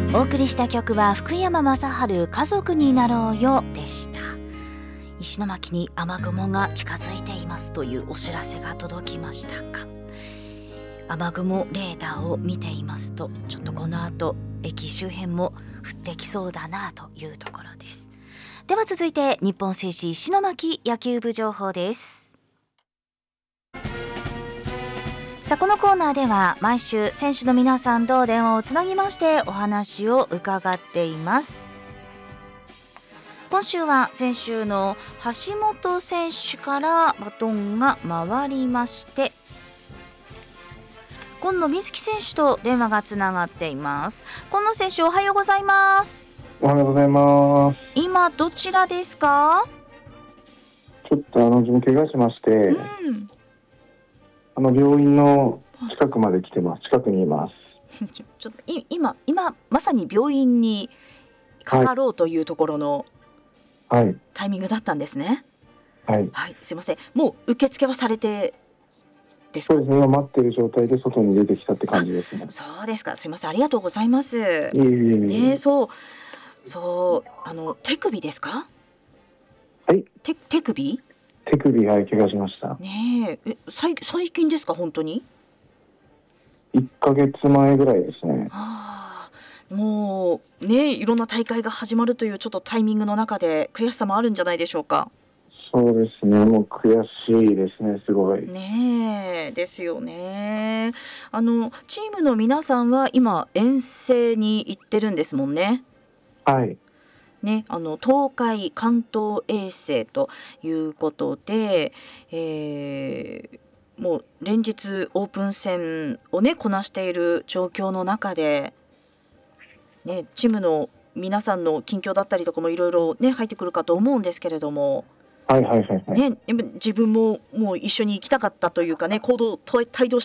お送りした曲は福山雅治家族になろうよでした。石巻に雨雲が近づいていますというお知らせが届きましたか。雨雲レーダーを見ていますと、ちょっとこの後駅周辺も降ってきそうだなというところです。では続いて日本製紙石巻野球部情報です。さあこのコーナーでは毎週選手の皆さんと電話をつなぎましてお話を伺っています。今週は先週の橋本選手からバトンが回りまして、今野瑞希選手と電話がつながっています。今野選手、おはようございます。 おはようございます。 今どちらですか？ ちょっと自分怪我しまして、病院の近くまで来てます。近くにいますちょっと今まさに病院にかかろうというところのタイミングだったんですね。はい、すいません。もう受付はされてですか？ そうですね、今待っている状態で外に出てきたって感じですね。 そうですか。すいません、ありがとうございます。そう手首ですか？ はい、 手首、 怪我しましたね。最近ですか？本当に 1ヶ月前ぐらいですね。 もうね、いろんな大会が始まるというちょっとタイミングの中で悔しさもあるんじゃないでしょうか。 そうですね、もう悔しいですね。すごいねですよね。チームの皆さんは今遠征に行ってるんですもんね。 はいね、東海関東衛星ということで、もう連日オープン戦をねこなしている状況の中で、ね、チームの皆さんの近況だったりとかもいろいろね入ってくるかと思うんですけれども、ね、自分ももう一緒に行きたかったというかね、帯同